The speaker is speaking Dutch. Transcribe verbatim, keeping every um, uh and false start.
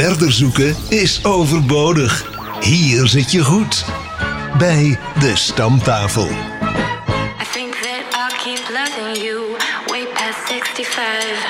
Verder zoeken is overbodig. Hier zit je goed. Bij de Stamtafel. I think that I'll keep loving you way past sixty-five.